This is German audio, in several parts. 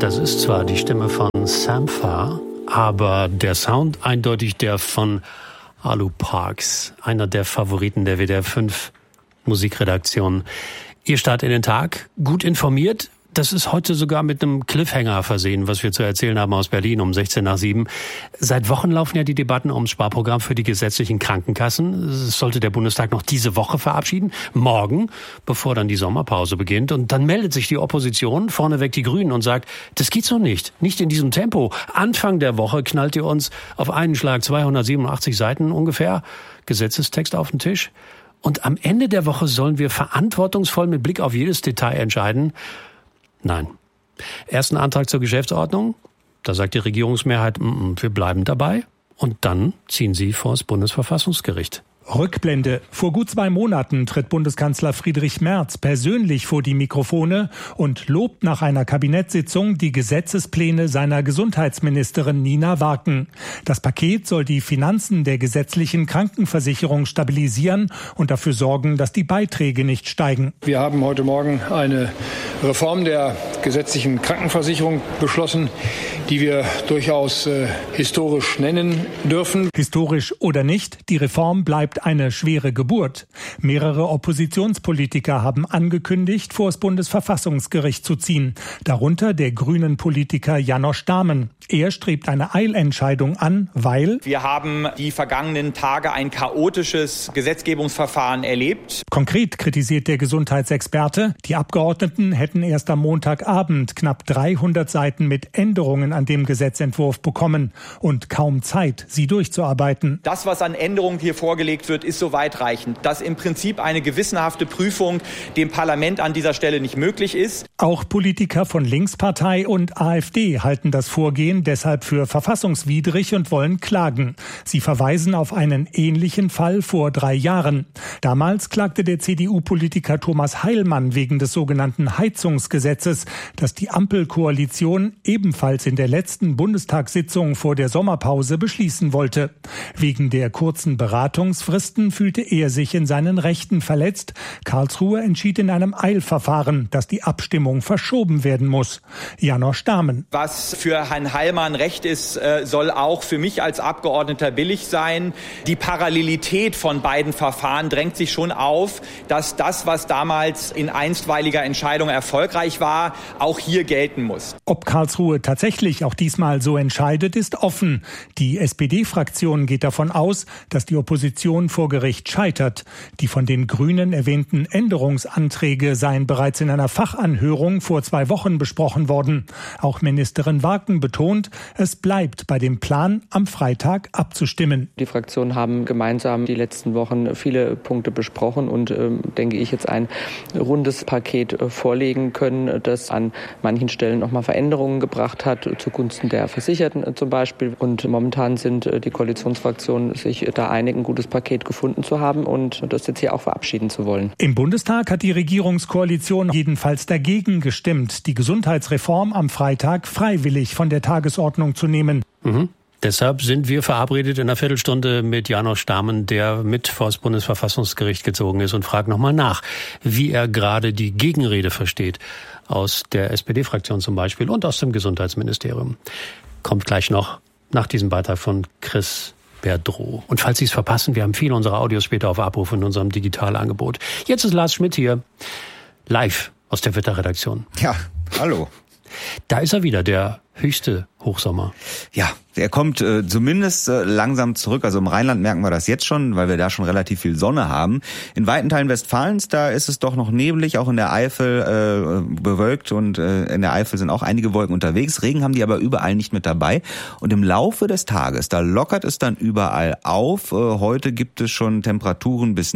Das ist zwar die Stimme von Sampha, aber der Sound eindeutig der von Alu Parks, einer der Favoriten der WDR 5 Musikredaktion. Ihr Start in den Tag, gut informiert. Das ist heute sogar mit einem Cliffhanger versehen, was wir zu erzählen haben aus Berlin um 6:16. Seit Wochen laufen ja die Debatten ums Sparprogramm für die gesetzlichen Krankenkassen. Das sollte der Bundestag noch diese Woche verabschieden, morgen, bevor dann die Sommerpause beginnt. Und dann meldet sich die Opposition, vorneweg die Grünen, und sagt, das geht so nicht in diesem Tempo. Anfang der Woche knallt ihr uns auf einen Schlag 287 Seiten ungefähr Gesetzestext auf den Tisch. Und am Ende der Woche sollen wir verantwortungsvoll mit Blick auf jedes Detail entscheiden. Nein. Ersten Antrag zur Geschäftsordnung. Da sagt die Regierungsmehrheit, wir bleiben dabei. Und dann ziehen sie vor das Bundesverfassungsgericht. Rückblende. Vor gut 2 Monaten tritt Bundeskanzler Friedrich Merz persönlich vor die Mikrofone und lobt nach einer Kabinettssitzung die Gesetzespläne seiner Gesundheitsministerin Nina Warken. Das Paket soll die Finanzen der gesetzlichen Krankenversicherung stabilisieren und dafür sorgen, dass die Beiträge nicht steigen. Wir haben heute Morgen eine Reform der gesetzlichen Krankenversicherung beschlossen, die wir durchaus historisch nennen dürfen. Historisch oder nicht, die Reform bleibt eine schwere Geburt. Mehrere Oppositionspolitiker haben angekündigt, vor das Bundesverfassungsgericht zu ziehen. Darunter der grünen Politiker János Dámen. Er strebt eine Eilentscheidung an, weil wir haben die vergangenen Tage ein chaotisches Gesetzgebungsverfahren erlebt. Konkret kritisiert der Gesundheitsexperte, die Abgeordneten hätten erst am Montagabend knapp 300 Seiten mit Änderungen an dem Gesetzentwurf bekommen und kaum Zeit, sie durchzuarbeiten. Das, was an Änderungen hier vorgelegt wird, ist so weitreichend, dass im Prinzip eine gewissenhafte Prüfung dem Parlament an dieser Stelle nicht möglich ist. Auch Politiker von Linkspartei und AfD halten das Vorgehen deshalb für verfassungswidrig und wollen klagen. Sie verweisen auf einen ähnlichen Fall vor 3 Jahren. Damals klagte der CDU-Politiker Thomas Heilmann wegen des sogenannten Heizungsgesetzes, das die Ampelkoalition ebenfalls in der letzten Bundestagssitzung vor der Sommerpause beschließen wollte. Wegen der kurzen Beratungsfristen fühlte er sich in seinen Rechten verletzt. Karlsruhe entschied in einem Eilverfahren, dass die Abstimmung verschoben werden muss. János Dámen. Was für Herrn Heilmann recht ist, soll auch für mich als Abgeordneter billig sein. Die Parallelität von beiden Verfahren drängt sich schon auf, dass das, was damals in einstweiliger Entscheidung erfolgreich war, auch hier gelten muss. Ob Karlsruhe tatsächlich auch diesmal so entscheidet, ist offen. Die SPD-Fraktion geht davon aus, dass die Opposition vor Gericht scheitert. Die von den Grünen erwähnten Änderungsanträge seien bereits in einer Fachanhörung vor 2 Wochen besprochen worden. Auch Ministerin Warken betont, es bleibt bei dem Plan, am Freitag abzustimmen. Die Fraktionen haben gemeinsam die letzten Wochen viele Punkte besprochen und, denke ich, jetzt ein rundes Paket vorlegen können, das an manchen Stellen nochmal Veränderungen gebracht hat, zugunsten der Versicherten zum Beispiel. Und momentan sind die Koalitionsfraktionen sich da einig, ein gutes Paket gefunden zu haben und das jetzt hier auch verabschieden zu wollen. Im Bundestag hat die Regierungskoalition jedenfalls dagegen gestimmt, die Gesundheitsreform am Freitag freiwillig von der Tagesordnung zu nehmen. Deshalb sind wir verabredet in einer Viertelstunde mit János Dámen, der mit vor das Bundesverfassungsgericht gezogen ist, und fragt nochmal nach, wie er gerade die Gegenrede versteht. Aus der SPD-Fraktion zum Beispiel und aus dem Gesundheitsministerium. Kommt gleich noch nach diesem Beitrag von Chris Berdroh. Und falls Sie es verpassen, wir haben viele unserer Audios später auf Abruf in unserem Digitalangebot. Jetzt ist Lars Schmidt hier, live aus der Wetterredaktion. Ja, hallo. Da ist er wieder, der höchste Hochsommer. Ja, der kommt zumindest langsam zurück. Also im Rheinland merken wir das jetzt schon, weil wir da schon relativ viel Sonne haben. In weiten Teilen Westfalens, da ist es doch noch neblig, auch in der Eifel bewölkt, und in der Eifel sind auch einige Wolken unterwegs. Regen haben die aber überall nicht mit dabei. Und im Laufe des Tages, da lockert es dann überall auf. Heute gibt es schon Temperaturen bis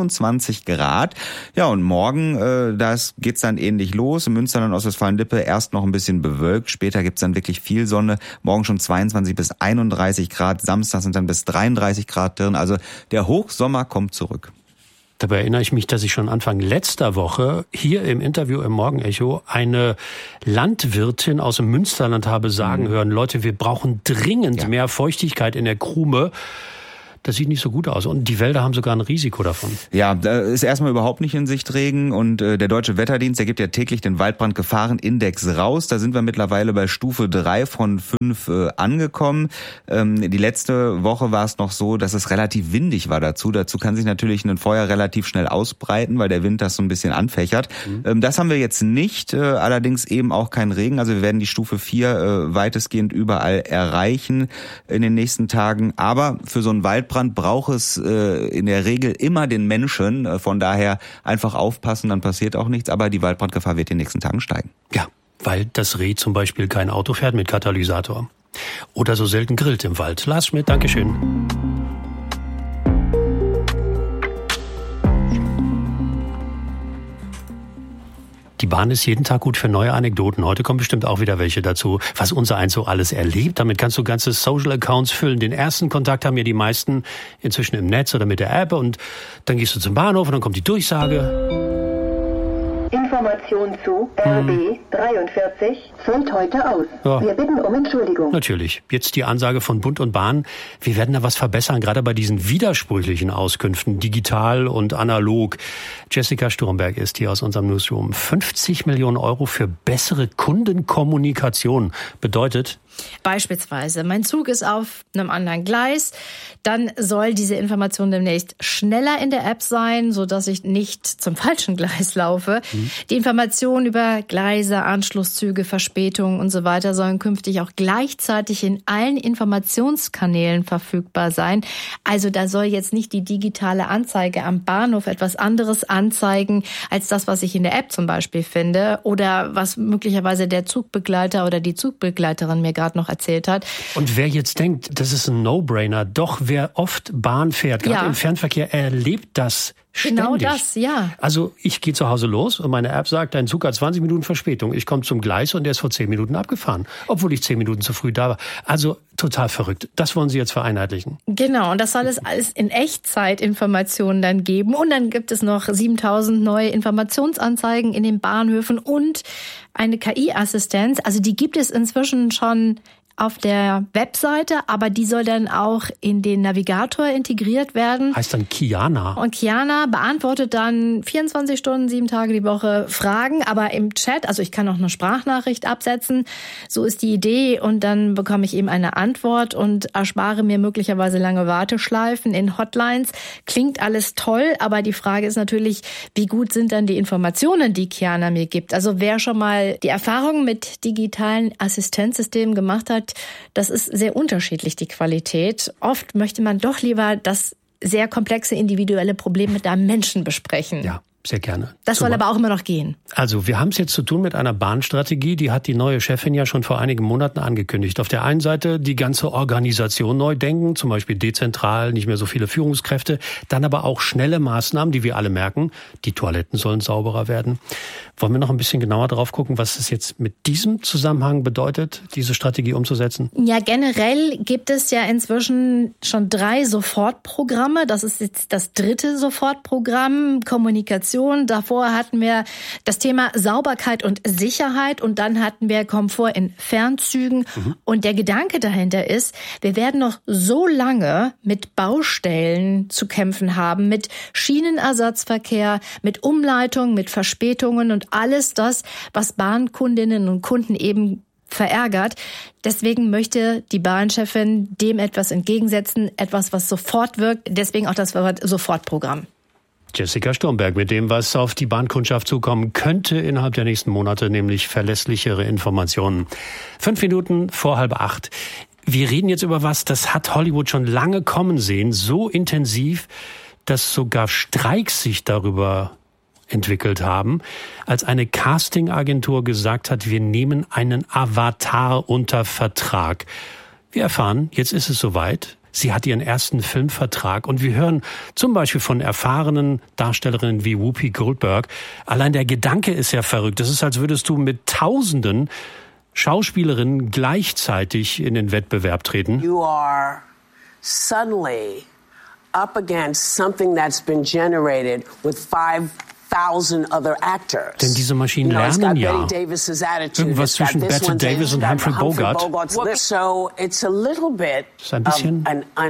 29 Grad. Ja, und morgen, geht's dann ähnlich los. Im Münsterland, Ostwestfalen-Lippe erst noch ein bisschen bewölkt. Später gibt's dann wirklich viel Sonne. Morgen schon 22 bis 31 Grad. Samstag sind dann bis 33 Grad drin. Also der Hochsommer kommt zurück. Dabei erinnere ich mich, dass ich schon Anfang letzter Woche hier im Interview im Morgenecho eine Landwirtin aus dem Münsterland habe sagen hören, Leute, wir brauchen dringend mehr Feuchtigkeit in der Krume. das sieht nicht so gut aus. Und die Wälder haben sogar ein Risiko davon. Ja, da ist erstmal überhaupt nicht in Sicht Regen. Und der Deutsche Wetterdienst, der gibt ja täglich den Waldbrandgefahrenindex raus. Da sind wir mittlerweile bei Stufe 3 von 5 angekommen. Die letzte Woche war es noch so, dass es relativ windig war dazu. Dazu kann sich natürlich ein Feuer relativ schnell ausbreiten, weil der Wind das so ein bisschen anfächert. Das haben wir jetzt nicht, allerdings eben auch kein Regen. Also wir werden die Stufe 4 weitestgehend überall erreichen in den nächsten Tagen. Aber für so einen Waldbrand braucht es in der Regel immer den Menschen. Von daher einfach aufpassen, dann passiert auch nichts. Aber die Waldbrandgefahr wird in den nächsten Tagen steigen. Ja, weil das Reh zum Beispiel kein Auto fährt mit Katalysator. Oder so selten grillt im Wald. Lars Schmidt, Dankeschön. Die Bahn ist jeden Tag gut für neue Anekdoten. Heute kommen bestimmt auch wieder welche dazu, was unsereins so alles erlebt. Damit kannst du ganze Social-Accounts füllen. Den ersten Kontakt haben ja die meisten inzwischen im Netz oder mit der App. Und dann gehst du zum Bahnhof und dann kommt die Durchsage. Information zu RB 43 fällt heute aus. Ja. Wir bitten um Entschuldigung. Natürlich. Jetzt die Ansage von Bund und Bahn. Wir werden da was verbessern, gerade bei diesen widersprüchlichen Auskünften, digital und analog. Jessica Sturmberg ist hier aus unserem Newsroom. 50 Millionen Euro für bessere Kundenkommunikation bedeutet... Beispielsweise, mein Zug ist auf einem anderen Gleis, dann soll diese Information demnächst schneller in der App sein, sodass ich nicht zum falschen Gleis laufe. Die Informationen über Gleise, Anschlusszüge, Verspätungen und so weiter sollen künftig auch gleichzeitig in allen Informationskanälen verfügbar sein. Also da soll jetzt nicht die digitale Anzeige am Bahnhof etwas anderes anzeigen, als das, was ich in der App zum Beispiel finde oder was möglicherweise der Zugbegleiter oder die Zugbegleiterin mir gerade noch erzählt hat. Und wer jetzt denkt, das ist ein No-Brainer, doch wer oft Bahn fährt, gerade im Fernverkehr, erlebt das ständig. Genau das, ja. Also ich gehe zu Hause los und meine App sagt, dein Zug hat 20 Minuten Verspätung. Ich komme zum Gleis und der ist vor 10 Minuten abgefahren, obwohl ich 10 Minuten zu früh da war. Also total verrückt. Das wollen Sie jetzt vereinheitlichen. Genau, und das soll es alles in Echtzeitinformationen dann geben. Und dann gibt es noch 7000 neue Informationsanzeigen in den Bahnhöfen und eine KI-Assistenz. Also die gibt es inzwischen schon auf der Webseite, aber die soll dann auch in den Navigator integriert werden. Heißt dann Kiana. Und Kiana beantwortet dann 24 Stunden, 7 Tage die Woche Fragen, aber im Chat, also ich kann auch eine Sprachnachricht absetzen, so ist die Idee und dann bekomme ich eben eine Antwort und erspare mir möglicherweise lange Warteschleifen in Hotlines. Klingt alles toll, aber die Frage ist natürlich, wie gut sind dann die Informationen, die Kiana mir gibt? Also wer schon mal die Erfahrung mit digitalen Assistenzsystemen gemacht hat, das ist sehr unterschiedlich, die Qualität. Oft möchte man doch lieber das sehr komplexe individuelle Problem mit einem Menschen besprechen. Ja, sehr gerne. Das soll aber auch immer noch gehen. Also wir haben es jetzt zu tun mit einer Bahnstrategie, die hat die neue Chefin ja schon vor einigen Monaten angekündigt. Auf der einen Seite die ganze Organisation neu denken, zum Beispiel dezentral, nicht mehr so viele Führungskräfte, dann aber auch schnelle Maßnahmen, die wir alle merken. Die Toiletten sollen sauberer werden. Wollen wir noch ein bisschen genauer drauf gucken, was es jetzt mit diesem Zusammenhang bedeutet, diese Strategie umzusetzen? Ja, generell gibt es ja inzwischen schon 3 Sofortprogramme. Das ist jetzt das 3. Sofortprogramm, Kommunikation. Davor hatten wir das Thema Sauberkeit und Sicherheit und dann hatten wir Komfort in Fernzügen. Und der Gedanke dahinter ist, wir werden noch so lange mit Baustellen zu kämpfen haben, mit Schienenersatzverkehr, mit Umleitung, mit Verspätungen und alles das, was Bahnkundinnen und Kunden eben verärgert. Deswegen möchte die Bahnchefin dem etwas entgegensetzen, etwas, was sofort wirkt. Deswegen auch das Sofortprogramm. Jessica Sturmberg mit dem, was auf die Bahnkundschaft zukommen könnte innerhalb der nächsten Monate, nämlich verlässlichere Informationen. 5 Minuten vor 7:30. Wir reden jetzt über was, das hat Hollywood schon lange kommen sehen, so intensiv, dass sogar Streiks sich darüber entwickelt haben, als eine Castingagentur gesagt hat, wir nehmen einen Avatar unter Vertrag. Wir erfahren, jetzt ist es soweit. Sie hat ihren ersten Filmvertrag und wir hören zum Beispiel von erfahrenen Darstellerinnen wie Whoopi Goldberg. Allein der Gedanke ist ja verrückt. Das ist, als würdest du mit Tausenden Schauspielerinnen gleichzeitig in den Wettbewerb treten. You are suddenly up against something that's been generated with 5 Denn diese Maschinen lernen ja. Irgendwas zwischen Bette Davis und Humphrey Bogart. Das ist ein bisschen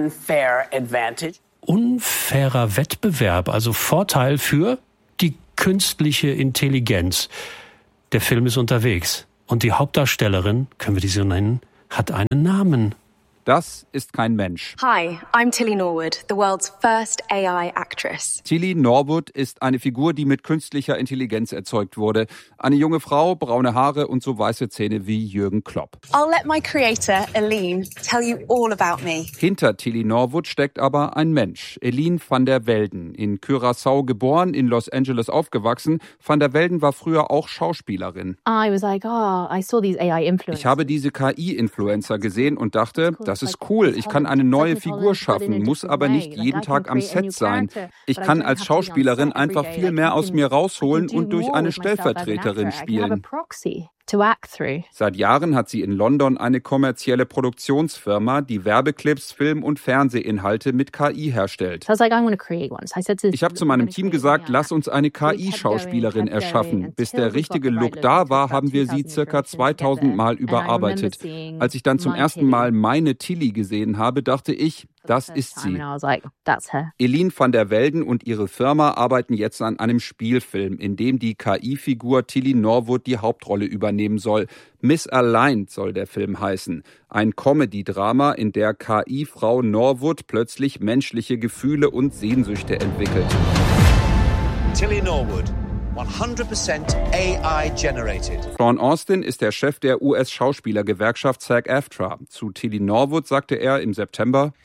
unfairer Wettbewerb, also Vorteil für die künstliche Intelligenz. Der Film ist unterwegs und die Hauptdarstellerin, können wir die so nennen, hat einen Namen. Das ist kein Mensch. Hi, I'm Tilly Norwood, the world's first AI actress. Tilly Norwood ist eine Figur, die mit künstlicher Intelligenz erzeugt wurde. Eine junge Frau, braune Haare und so weiße Zähne wie Jürgen Klopp. I'll let my creator, Eline, tell you all about me. Hinter Tilly Norwood steckt aber ein Mensch, Eline van der Velden. In Curaçao geboren, in Los Angeles aufgewachsen. Van der Velden war früher auch Schauspielerin. Ich habe diese KI-Influencer gesehen und dachte, das ist cool, ich kann eine neue Figur schaffen, muss aber nicht jeden Tag am Set sein. Ich kann als Schauspielerin einfach viel mehr aus mir rausholen und durch eine Stellvertreterin spielen. Seit Jahren hat sie in London eine kommerzielle Produktionsfirma, die Werbeclips, Film- und Fernsehinhalte mit KI herstellt. Ich habe zu meinem Team gesagt, lass uns eine KI-Schauspielerin erschaffen. Bis der richtige Look da war, haben wir sie ca. 2000 Mal überarbeitet. Als ich dann zum ersten Mal meine Tilly gesehen habe, dachte ich, das ist sie. Eline van der Velden und ihre Firma arbeiten jetzt an einem Spielfilm, in dem die KI-Figur Tilly Norwood die Hauptrolle übernehmen soll. Misaligned soll der Film heißen. Ein Comedy-Drama, in der KI-Frau Norwood plötzlich menschliche Gefühle und Sehnsüchte entwickelt. Tilly Norwood. 100% AI generated. Sean Austin ist der Chef der US-Schauspielergewerkschaft SAG-AFTRA. Zu Tilly Norwood sagte er im September: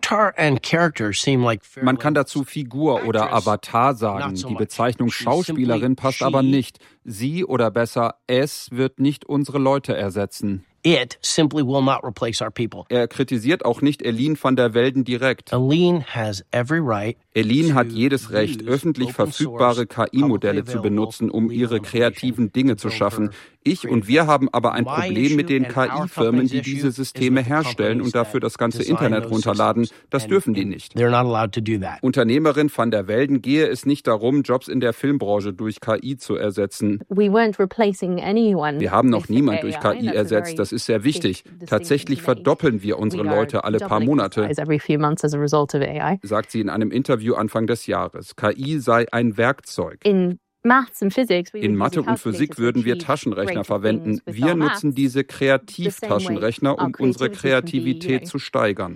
Man kann dazu Figur oder Avatar sagen. Die Bezeichnung Schauspielerin passt aber nicht. Sie oder besser es wird nicht unsere Leute ersetzen. It simply will not replace our people. Er kritisiert auch nicht Eline van der Velden direkt. Eline has every right. Eline hat jedes Recht, öffentlich verfügbare KI-Modelle zu benutzen, um ihre kreativen Dinge zu schaffen. Ich und wir haben aber ein Problem mit den KI-Firmen, die diese Systeme herstellen und dafür das ganze Internet runterladen. Das dürfen die nicht. Unternehmerin van der Velden gehe es nicht darum, Jobs in der Filmbranche durch KI zu ersetzen. Wir haben noch niemand durch KI ersetzt. Das ist sehr wichtig. Tatsächlich verdoppeln wir unsere Leute alle paar Monate, sagt sie in einem Interview Anfang des Jahres. KI sei ein Werkzeug. In Mathe und Physik würden wir Taschenrechner verwenden. Wir nutzen diese Kreativtaschenrechner, um unsere Kreativität zu steigern.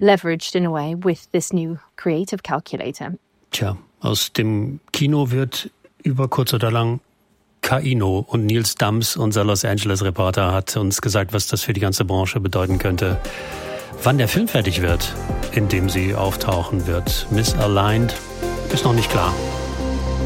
Tja, aus dem Kino wird über kurz oder lang KIno. Und Nils Dams, unser Los Angeles-Reporter, hat uns gesagt, was das für die ganze Branche bedeuten könnte. Wann der Film fertig wird, in dem sie auftauchen wird, Misaligned, ist noch nicht klar.